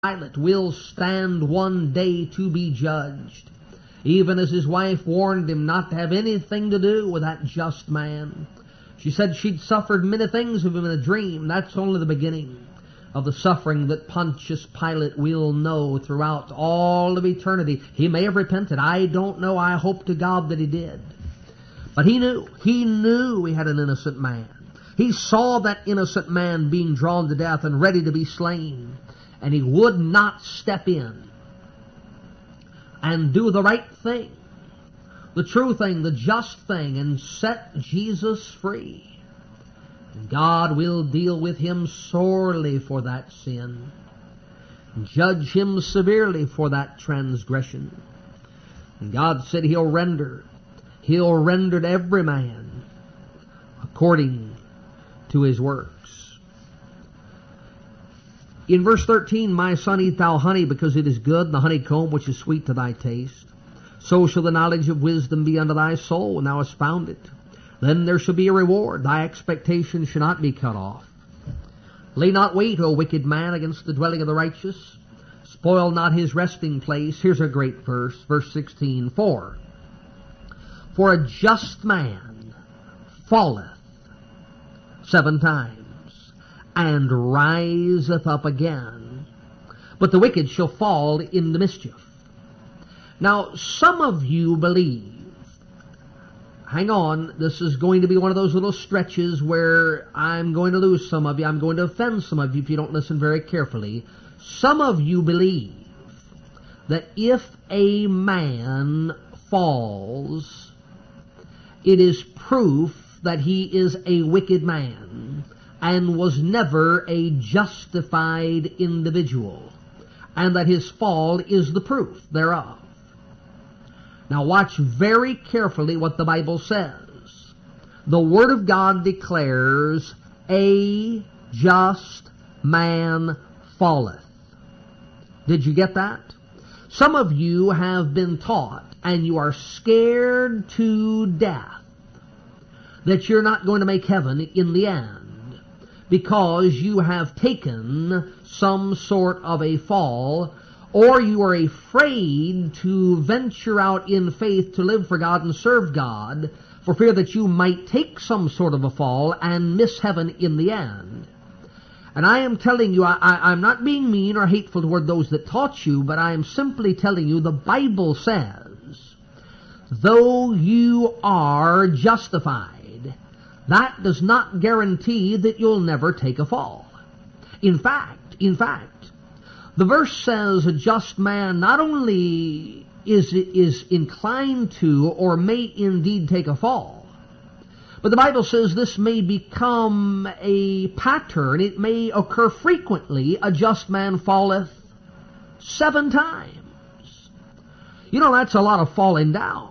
Pilate will stand one day to be judged, even as his wife warned him not to have anything to do with that just man. She said she'd suffered many things of him in a dream. That's only the beginning of the suffering that Pontius Pilate will know throughout all of eternity. He may have repented. I don't know. I hope to God that he did. But he knew he had an innocent man. He saw that innocent man being drawn to death and ready to be slain. And he would not step in and do the right thing, the true thing, the just thing, and set Jesus free. And God will deal with him sorely for that sin, and judge him severely for that transgression. And God said he'll render to every man according to his works. In verse 13, my son, eat thou honey, because it is good, and the honeycomb which is sweet to thy taste. So shall the knowledge of wisdom be unto thy soul, when thou hast found it. Then there shall be a reward. Thy expectation shall not be cut off. Lay not wait, O wicked man, against the dwelling of the righteous. Spoil not his resting place. Here's a great verse, verse 16. For a just man falleth 7 times, and riseth up again, but the wicked shall fall into mischief. Now, some of you believe, hang on, this is going to be one of those little stretches where I'm going to lose some of you, I'm going to offend some of you if you don't listen very carefully. Some of you believe that if a man falls, it is proof that he is a wicked man and was never a justified individual, and that his fall is the proof thereof. Now watch very carefully what the Bible says. The Word of God declares, a just man falleth. Did you get that? Some of you have been taught, and you are scared to death, that you're not going to make heaven in the end, because you have taken some sort of a fall, or you are afraid to venture out in faith to live for God and serve God, for fear that you might take some sort of a fall and miss heaven in the end. And I am telling you, I'm not being mean or hateful toward those that taught you, but I am simply telling you the Bible says, though you are justified, that does not guarantee that you'll never take a fall. In fact, the verse says a just man not only is inclined to or may indeed take a fall, but the Bible says this may become a pattern. It may occur frequently. A just man falleth 7 times. You know, that's a lot of falling down.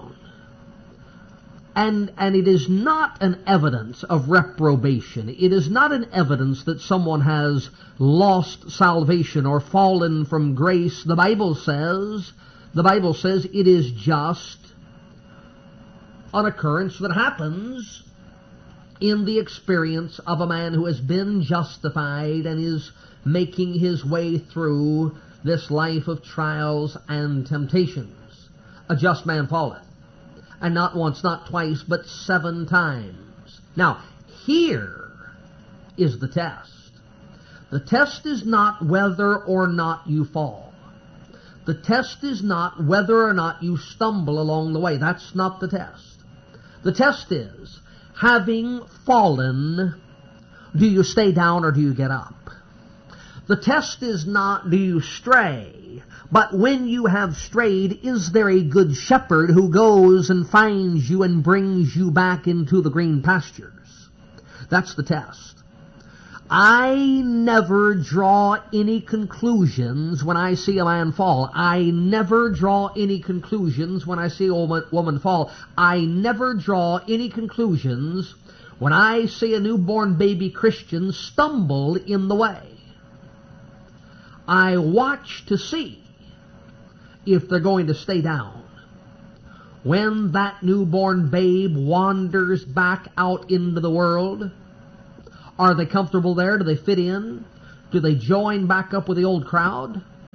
And it is not an evidence of reprobation. It is not an evidence that someone has lost salvation or fallen from grace. The Bible says it is just an occurrence that happens in the experience of a man who has been justified and is making his way through this life of trials and temptations. A just man falleth. And not once, not twice, but 7 times. Now, here is the test. The test is not whether or not you fall. The test is not whether or not you stumble along the way. That's not the test. The test is, having fallen, do you stay down or do you get up? The test is not, do you stray? But when you have strayed, is there a good shepherd who goes and finds you and brings you back into the green pastures? That's the test. I never draw any conclusions when I see a man fall. I never draw any conclusions when I see a woman fall. I never draw any conclusions when I see a newborn baby Christian stumble in the way. I watch to see if they're going to stay down. When that newborn babe wanders back out into the world, are they comfortable there? Do they fit in? Do they join back up with the old crowd?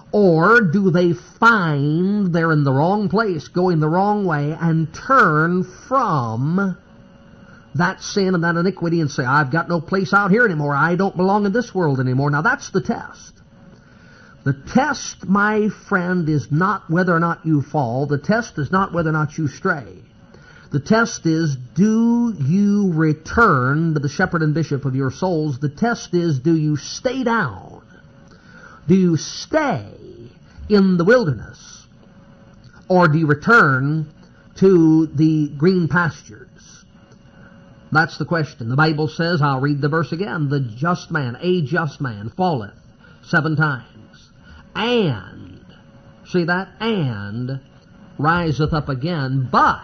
Or do they find they're in the wrong place, going the wrong way, and turn from that sin and that iniquity and say, I've got no place out here anymore. I don't belong in this world anymore. Now that's the test. The test, my friend, is not whether or not you fall. The test is not whether or not you stray. The test is, do you return to the shepherd and bishop of your souls? The test is, do you stay down? Do you stay in the wilderness? Or do you return to the green pastures? That's the question. The Bible says, I'll read the verse again, a just man, falleth 7 times. And, see that? And riseth up again, but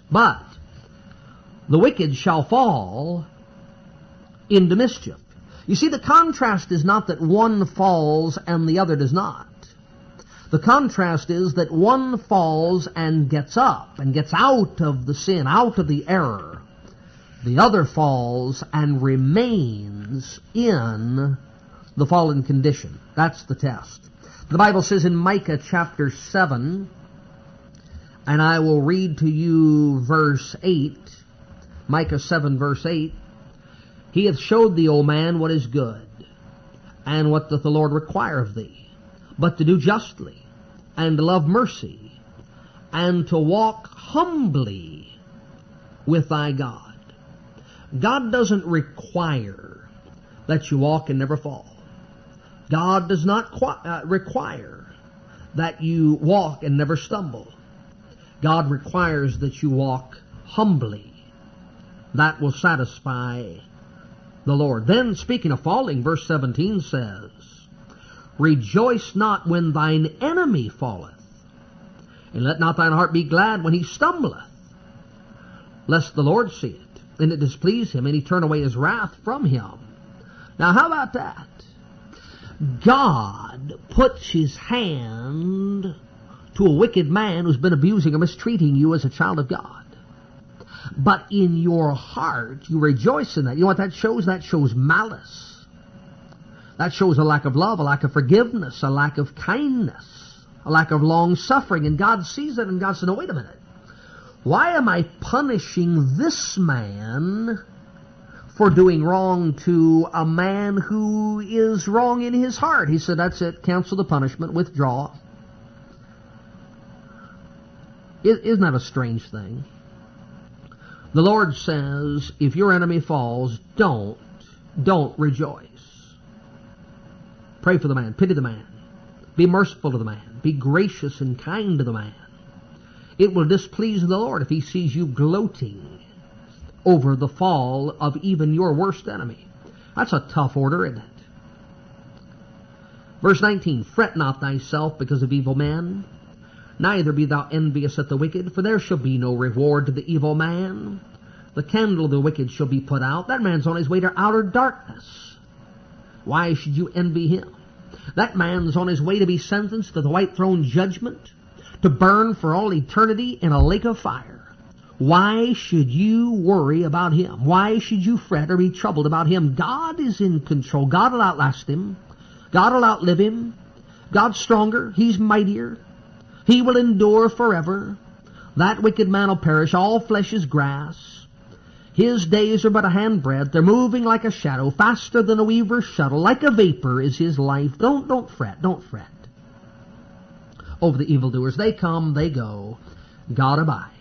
the wicked shall fall into mischief. You see, the contrast is not that one falls and the other does not. The contrast is that one falls and gets up and gets out of the sin, out of the error. The other falls and remains in the fallen condition. That's the test. The Bible says in Micah chapter 7, and I will read to you verse 8, Micah 7 verse 8, He hath showed thee, O man, what is good, and what doth the Lord require of thee, but to do justly, and to love mercy, and to walk humbly with thy God. God doesn't require that you walk and never fall. God does not require that you walk and never stumble. God requires that you walk humbly. That will satisfy the Lord. Then, speaking of falling, verse 17 says, Rejoice not when thine enemy falleth, and let not thine heart be glad when he stumbleth, lest the Lord see it, and it displease him, and he turn away his wrath from him. Now, how about that? God puts his hand to a wicked man who's been abusing or mistreating you as a child of God. But in your heart, you rejoice in that. You know what that shows? That shows malice. That shows a lack of love, a lack of forgiveness, a lack of kindness, a lack of long-suffering. And God sees it, and God says, no, wait a minute. Why am I punishing this man for doing wrong to a man who is wrong in his heart? He said, that's it. Cancel the punishment. Withdraw. Isn't that a strange thing? The Lord says, if your enemy falls, don't rejoice. Pray for the man. Pity the man. Be merciful to the man. Be gracious and kind to the man. It will displease the Lord if he sees you gloating over the fall of even your worst enemy. That's a tough order, isn't it? Verse 19, Fret not thyself because of evil men, neither be thou envious at the wicked, for there shall be no reward to the evil man. The candle of the wicked shall be put out. That man's on his way to outer darkness. Why should you envy him? That man's on his way to be sentenced to the white throne judgment, to burn for all eternity in a lake of fire. Why should you worry about him? Why should you fret or be troubled about him? God is in control. God will outlast him. God will outlive him. God's stronger. He's mightier. He will endure forever. That wicked man will perish. All flesh is grass. His days are but a handbreadth. They're moving like a shadow, faster than a weaver's shuttle. Like a vapor is his life. Don't fret. Don't fret over the evildoers. They come, they go. God abides.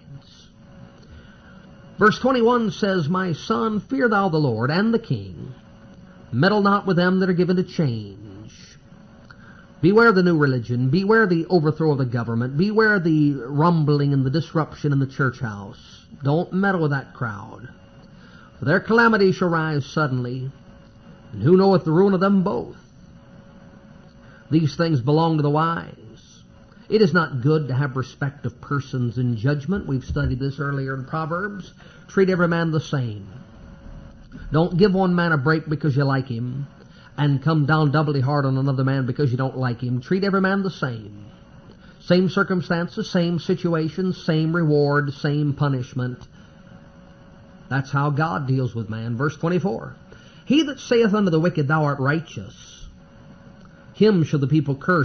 Verse 21 says, My son, fear thou the Lord and the king. Meddle not with them that are given to change. Beware the new religion. Beware the overthrow of the government. Beware the rumbling and the disruption in the church house. Don't meddle with that crowd. For their calamity shall rise suddenly, and who knoweth the ruin of them both? These things belong to the wise. It is not good to have respect of persons in judgment. We've studied this earlier in Proverbs. Treat every man the same. Don't give one man a break because you like him, and come down doubly hard on another man because you don't like him. Treat every man the same. Same circumstances, same situations, same reward, same punishment. That's how God deals with man. Verse 24. He that saith unto the wicked, Thou art righteous, him shall the people curse.